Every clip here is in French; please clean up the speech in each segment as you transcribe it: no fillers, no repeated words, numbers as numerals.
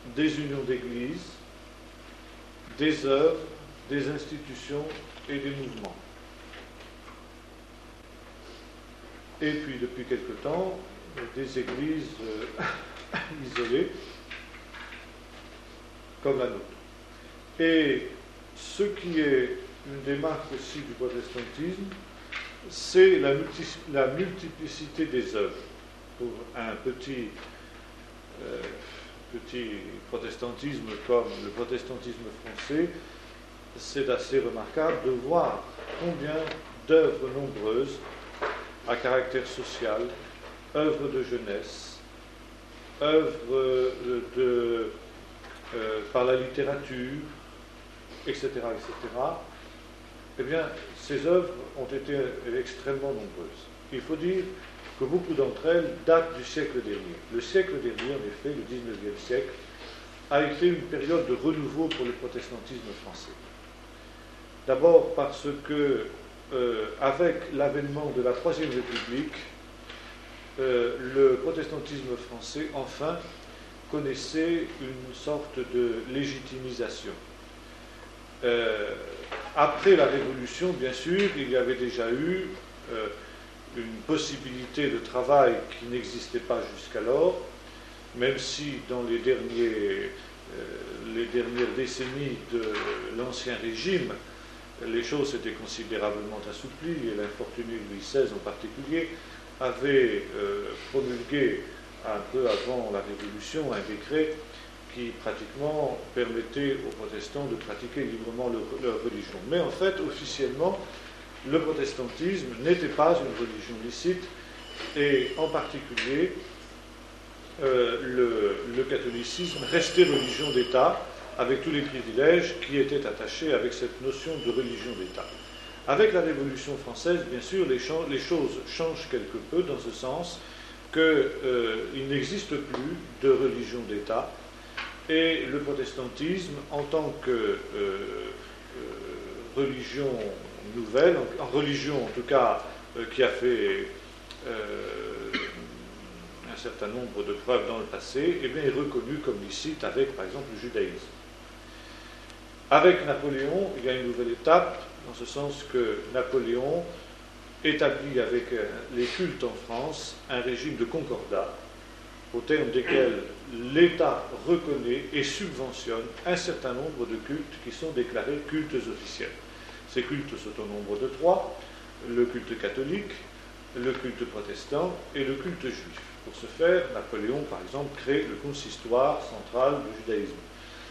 des unions d'églises, des œuvres, des institutions et des mouvements. Et puis, depuis quelque temps, des églises isolées, comme la nôtre. Et ce qui est une des marques aussi du protestantisme, c'est la multiplicité des œuvres. Pour un petit protestantisme comme le protestantisme français, c'est assez remarquable de voir combien d'œuvres nombreuses à caractère social, œuvres de jeunesse, œuvres par la littérature, etc., eh bien, ces œuvres ont été extrêmement nombreuses. Il faut dire que beaucoup d'entre elles datent du siècle dernier. Le siècle dernier, en effet, le 19e siècle, a été une période de renouveau pour le protestantisme français. D'abord parce que, avec l'avènement de la Troisième République, le protestantisme français, enfin, connaissait une sorte de légitimisation. Après la Révolution, bien sûr, il y avait déjà eu une possibilité de travail qui n'existait pas jusqu'alors, même si dans les dernières décennies de l'Ancien Régime, les choses étaient considérablement assouplies, et l'infortuné Louis XVI en particulier avait promulgué un peu avant la Révolution un décret qui pratiquement permettait aux protestants de pratiquer librement leur religion. Mais en fait, officiellement, le protestantisme n'était pas une religion licite, et en particulier, le catholicisme restait religion d'État, avec tous les privilèges qui étaient attachés avec cette notion de religion d'État. Avec la Révolution française, bien sûr, les choses changent quelque peu, dans ce sens qu'il n'existe plus de religion d'État, et le protestantisme, en tant que religion nouvelle, en religion en tout cas qui a fait un certain nombre de preuves dans le passé, eh bien, est reconnu comme licite avec, par exemple, le judaïsme. Avec Napoléon, il y a une nouvelle étape, dans ce sens que Napoléon établit avec les cultes en France un régime de concordat, au terme desquels l'État reconnaît et subventionne un certain nombre de cultes qui sont déclarés cultes officiels. Ces cultes sont au nombre de 3, le culte catholique, le culte protestant et le culte juif. Pour ce faire, Napoléon, par exemple, crée le consistoire central du judaïsme.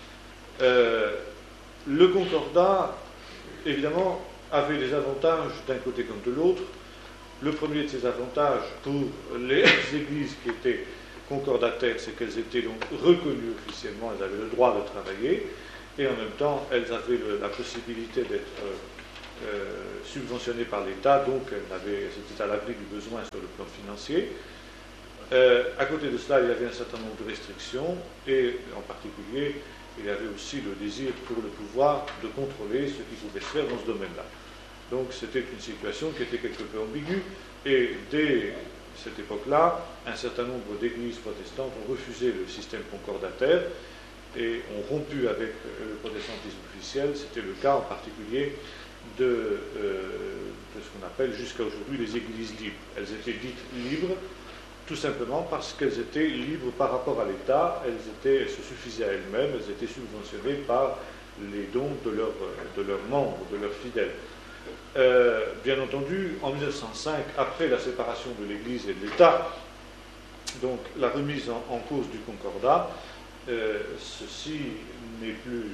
Le concordat, évidemment, avait des avantages d'un côté comme de l'autre. Le premier de ces avantages pour les églises qui étaient concordataires, c'est qu'elles étaient donc reconnues officiellement, elles avaient le droit de travailler, et en même temps, elles avaient la possibilité d'être subventionnées par l'État, donc elles étaient à l'abri du besoin sur le plan financier. À côté de cela, il y avait un certain nombre de restrictions, et en particulier, il y avait aussi le désir pour le pouvoir de contrôler ce qui pouvait se faire dans ce domaine-là. Donc c'était une situation qui était quelque peu ambiguë, et dès cette époque-là, un certain nombre d'églises protestantes ont refusé le système concordataire et ont rompu avec le protestantisme officiel. C'était le cas en particulier de ce qu'on appelle jusqu'à aujourd'hui les églises libres. Elles étaient dites libres tout simplement parce qu'elles étaient libres par rapport à l'État, elles se suffisaient à elles-mêmes, elles étaient subventionnées par les dons de leurs membres, de leurs fidèles. Bien entendu, en 1905, après la séparation de l'Église et de l'État, donc la remise en cause du concordat, ceci n'est plus...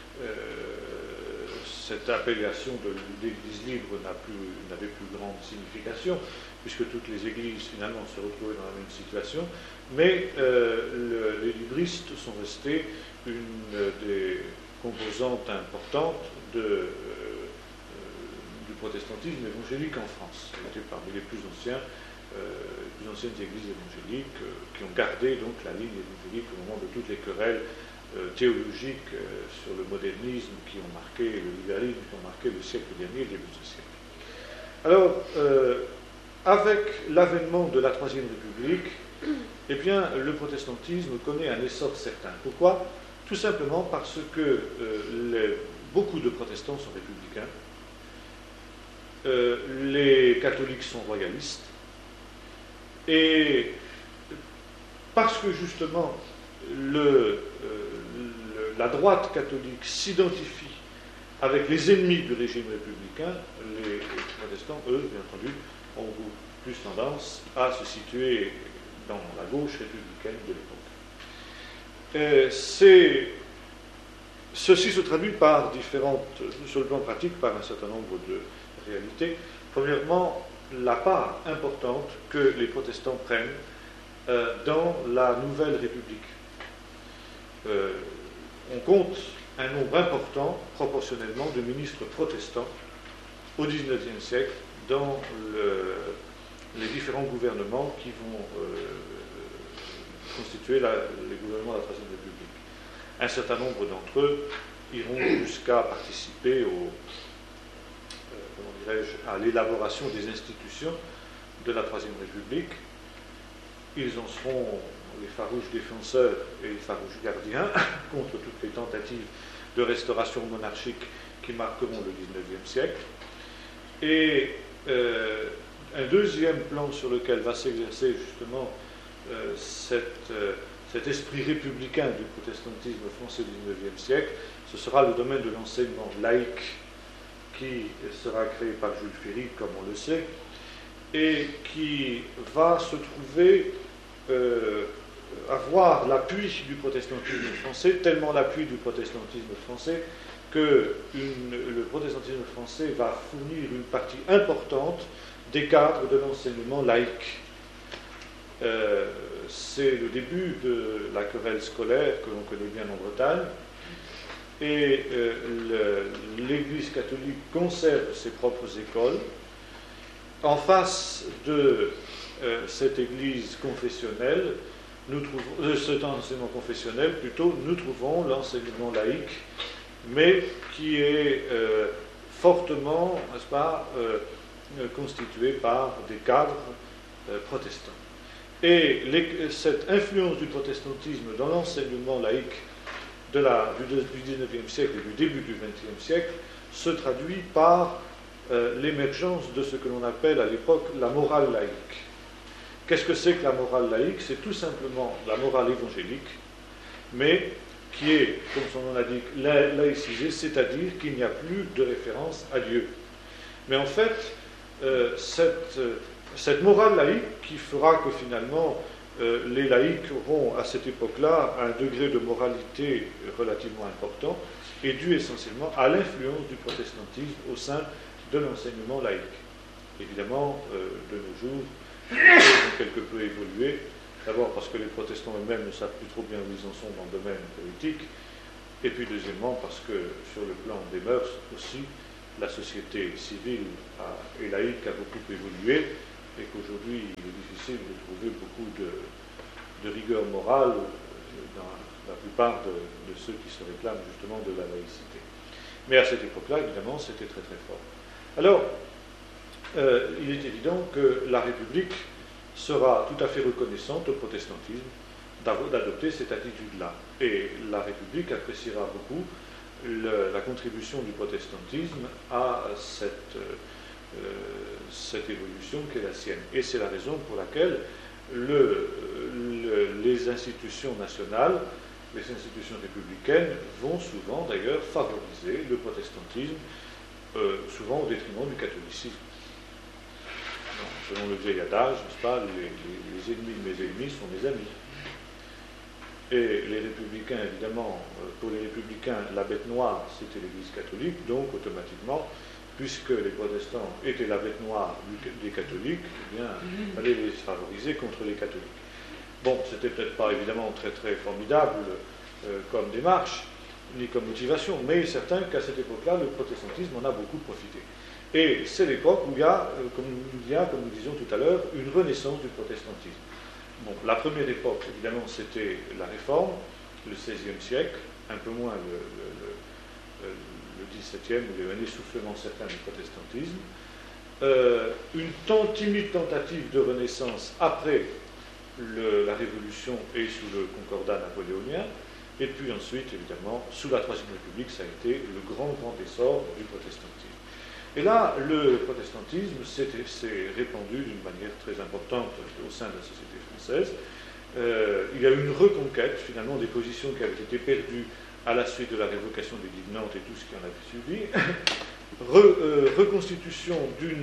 cette appellation d'Église libre n'avait plus grande signification, puisque toutes les églises finalement se retrouvaient dans la même situation, mais les libristes sont restés une des composantes importantes du protestantisme évangélique en France. C'était parmi les plus anciennes églises évangéliques qui ont gardé donc la ligne évangélique au moment de toutes les querelles théologiques sur le modernisme qui ont marqué le libéralisme, qui ont marqué le siècle dernier, le début de ce siècle. Alors, avec l'avènement de la Troisième République, eh bien, le protestantisme connaît un essor certain. Pourquoi? Tout simplement parce que beaucoup de protestants sont républicains, les catholiques sont royalistes, et parce que justement la droite catholique s'identifie avec les ennemis du régime républicain, les protestants, eux, bien entendu, ont plus tendance à se situer dans la gauche républicaine de l'époque. Ceci se traduit par sur le plan pratique, par un certain nombre de réalités. Premièrement, la part importante que les protestants prennent dans la nouvelle République. On compte un nombre important, proportionnellement, de ministres protestants au XIXe siècle dans les différents gouvernements qui vont constituer les gouvernements de la Troisième République. Un certain nombre d'entre eux iront jusqu'à participer à l'élaboration des institutions de la Troisième République. Ils en seront les farouches défenseurs et les farouches gardiens contre toutes les tentatives de restauration monarchique qui marqueront le XIXe siècle. Et un deuxième plan sur lequel va s'exercer justement cet esprit républicain du protestantisme français du XIXe siècle, ce sera le domaine de l'enseignement laïque qui sera créé par Jules Ferry, comme on le sait, et qui va se trouver avoir l'appui du protestantisme français, tellement l'appui du protestantisme français que le protestantisme français va fournir une partie importante des cadres de l'enseignement laïque. C'est le début de la querelle scolaire que l'on connaît bien en Bretagne, et l'Église catholique conserve ses propres écoles. En face de cette Église confessionnelle, cet enseignement confessionnel plutôt, nous trouvons l'enseignement laïque, mais qui est fortement, n'est-ce pas, constitué par des cadres protestants. Et cette influence du protestantisme dans l'enseignement laïque du XIXe siècle et du début du XXe siècle se traduit par l'émergence de ce que l'on appelle à l'époque la morale laïque. Qu'est-ce que c'est que la morale laïque? C'est tout simplement la morale évangélique, mais qui est, comme son nom l'indique, laïcisée, c'est-à-dire qu'il n'y a plus de référence à Dieu. Mais en fait, cette morale laïque qui fera que finalement les laïcs auront à cette époque-là un degré de moralité relativement important, est due essentiellement à l'influence du protestantisme au sein de l'enseignement laïque. Évidemment, de nos jours, les choses ont quelque peu évolué, d'abord parce que les protestants eux-mêmes ne savent plus trop bien où ils en sont dans le domaine politique, et puis deuxièmement parce que sur le plan des mœurs aussi, la société civile et laïque a beaucoup évolué, et qu'aujourd'hui il est difficile de trouver beaucoup de rigueur morale dans la plupart de ceux qui se réclament justement de la laïcité. Mais à cette époque-là, évidemment, c'était très très fort. Alors, il est évident que la République sera tout à fait reconnaissante au protestantisme d'adopter cette attitude-là. Et la République appréciera beaucoup la contribution du protestantisme à cette évolution qui est la sienne. Et c'est la raison pour laquelle les institutions nationales, les institutions républicaines vont souvent d'ailleurs favoriser le protestantisme, souvent au détriment du catholicisme. Selon le vieil adage, n'est-ce pas, les ennemis de mes ennemis sont mes amis. Et les républicains, évidemment, pour les républicains, la bête noire, c'était l'Église catholique, donc automatiquement, puisque les protestants étaient la bête noire des catholiques, eh bien, il fallait les favoriser contre les catholiques. Bon, c'était peut-être pas évidemment très très formidable comme démarche, ni comme motivation, mais il est certain qu'à cette époque-là, le protestantisme en a beaucoup profité. Et c'est l'époque où il y a, comme nous disions tout à l'heure, une renaissance du protestantisme. Bon, la première époque, évidemment, c'était la Réforme, le XVIe siècle, un peu moins le XVIIe, où il y a eu un essoufflement certain du protestantisme. Une timide tentative de renaissance après la Révolution et sous le Concordat napoléonien. Et puis ensuite, évidemment, sous la Troisième République, ça a été le grand essor du protestantisme. Et là, le protestantisme s'est répandu d'une manière très importante au sein de la société française. Il y a eu une reconquête, finalement, des positions qui avaient été perdues à la suite de la révocation des Dits de Nantes et tout ce qui en avait suivi. Reconstitution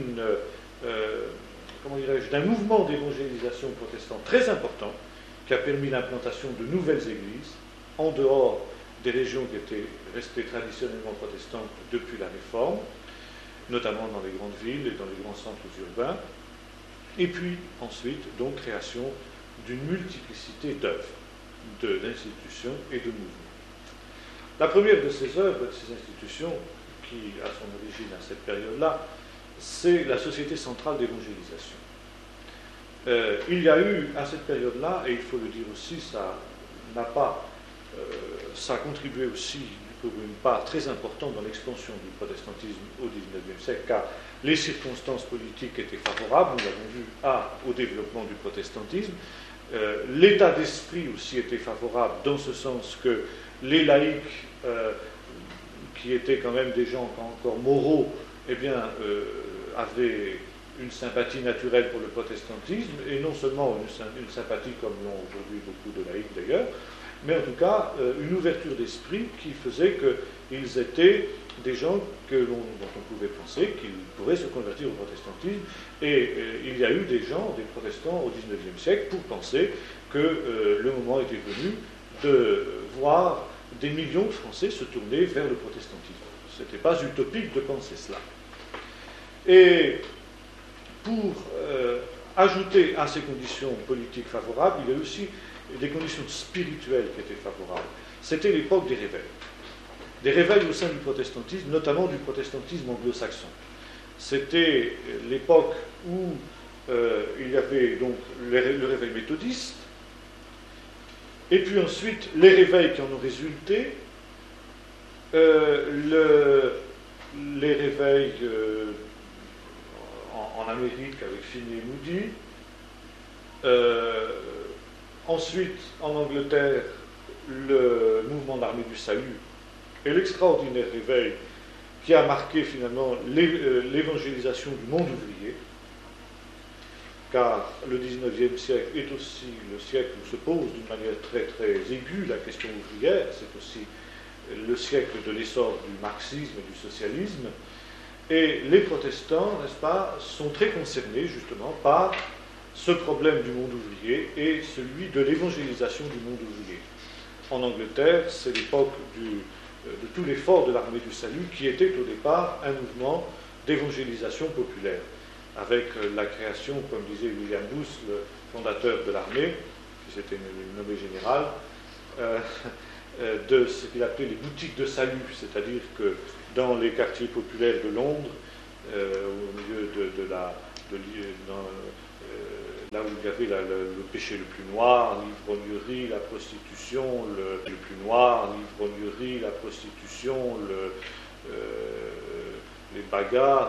d'un mouvement d'évangélisation protestante très important, qui a permis l'implantation de nouvelles églises, en dehors des régions qui étaient restées traditionnellement protestantes depuis la Réforme, notamment dans les grandes villes et dans les grands centres urbains, et puis ensuite, donc, création d'une multiplicité d'œuvres, d'institutions et de mouvements. La première de ces œuvres, de ces institutions, qui a son origine à cette période-là, c'est la Société centrale d'évangélisation. Il y a eu, à cette période-là, et il faut le dire aussi, ça a contribué aussi pour une part très importante dans l'expansion du protestantisme au XIXe siècle, car les circonstances politiques étaient favorables, nous l'avons vu, au développement du protestantisme. L'état d'esprit aussi était favorable, dans ce sens que les laïcs, qui étaient quand même des gens encore moraux, avaient une sympathie naturelle pour le protestantisme, et non seulement une sympathie comme l'ont aujourd'hui beaucoup de laïcs d'ailleurs, mais en tout cas une ouverture d'esprit qui faisait qu'ils étaient des gens dont on pouvait penser qu'ils pourraient se convertir au protestantisme, et il y a eu des gens, des protestants au XIXe siècle, pour penser que le moment était venu de voir des millions de Français se tourner vers le protestantisme. Ce n'était pas utopique de penser cela. Et pour ajouter à ces conditions politiques favorables, il y a aussi des conditions spirituelles qui étaient favorables. C'était l'époque des réveils. Des réveils au sein du protestantisme, notamment du protestantisme anglo-saxon. C'était l'époque où il y avait donc le réveil méthodiste, et puis ensuite les réveils qui en ont résulté, les réveils en Amérique avec Finney et Moody, ensuite en Angleterre le mouvement de l'Armée du Salut et l'extraordinaire réveil qui a marqué finalement l'évangélisation du monde ouvrier, car le XIXe siècle est aussi le siècle où se pose d'une manière très très aiguë la question ouvrière, c'est aussi le siècle de l'essor du marxisme et du socialisme, et les protestants, n'est-ce pas, sont très concernés justement par ce problème du monde ouvrier et celui de l'évangélisation du monde ouvrier. En Angleterre, c'est l'époque de tout l'effort de l'Armée du Salut qui était au départ un mouvement d'évangélisation populaire, avec la création, comme disait William Booth, le fondateur de l'armée, qui s'était nommé général, de ce qu'il appelait les boutiques de salut, c'est-à-dire que dans les quartiers populaires de Londres, au milieu là où il y avait le péché le plus noir, l'ivrognerie, la prostitution, le plus noir, l'ivrognerie, la prostitution, les bagarres,